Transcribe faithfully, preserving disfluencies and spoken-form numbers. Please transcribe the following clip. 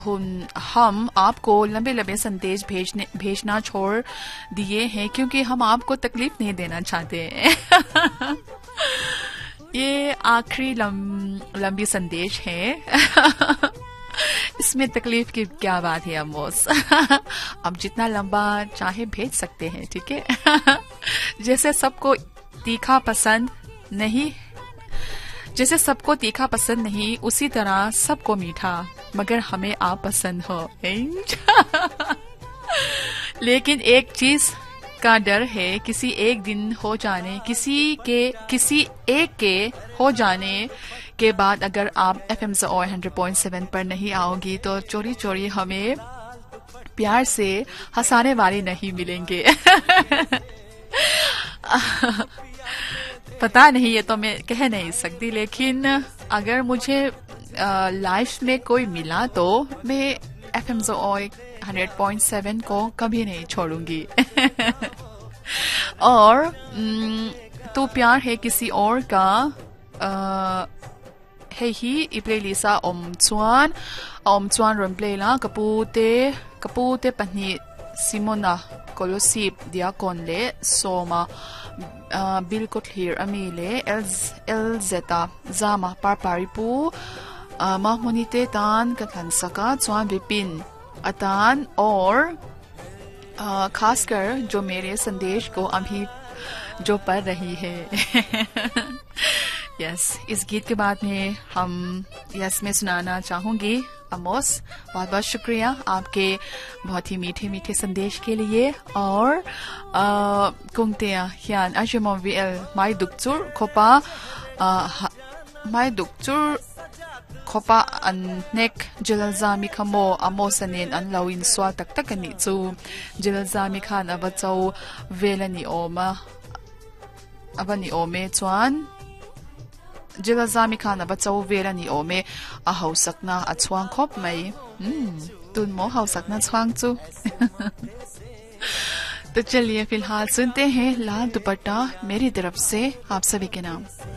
हम हम आपको लंबे लंबे संदेश भेजने भेजना छोड़ दिए हैं क्योंकि हम आपको तकलीफ नहीं देना चाहते। ये आखिरी लम, लंबी संदेश है। इसमें तकलीफ की क्या बात है अमोस। आप जितना लंबा चाहे भेज सकते हैं, ठीक है। जैसे सबको तीखा पसंद नहीं जैसे सबको तीखा पसंद नहीं उसी तरह सबको मीठा, मगर हमें आप पसंद हो। लेकिन एक चीज का डर है, किसी एक दिन हो जाने किसी के किसी एक के हो जाने के बाद अगर आप एफ एम ज़ोर हंड्रेड पॉइंट सेवन पर नहीं आओगी तो चोरी चोरी हमें प्यार से हंसाने वाले नहीं मिलेंगे। पता नहीं, ये तो मैं कह नहीं सकती, लेकिन अगर मुझे लाइफ में कोई मिला तो मैं एफ एम ज़ोर हंड्रेड पॉइंट सेवन को कभी नहीं छोड़ूंगी। और तो प्यार है किसी और का आ, है ही इप्ले लिसा ओम चुआन ओम चुआन रंप्लेला कपूते कपूते पन्नी सिमोना कोलोसिप दियाकोनले सोमा बिल कोथलिर अमीले एलजेता जामा पारपारिपू महमुनिते तान कथनसका चुआन विपिन अतान और खासकर जो मेरे संदेश को अभी जो पढ़ रही है। यस, इस गीत के बाद में हम यस में सुनाना चाहूंगी अमोस। बहुत बहुत शुक्रिया आपके बहुत ही मीठे मीठे संदेश के लिए। और कुंगतिया हियान अजमोविल माई दुक्चुर खोपा माई दुक्चुर खोपा अनेक जिलजामी खमो अमो सनेन अन लविन स्वा तक तक नि चु जिलजामी खान अब चौ वेलनी ओमा अबनी ओमे चुआन जिलजामी खान अब चौ वेलनी ओमे अहौ सकना अछवांग खोप मई तुन मो हौ सकना छवांग चु। तो चलिए फिलहाल सुनते हैं लाल दुपट्टा मेरी तरफ से आप सभी के नाम।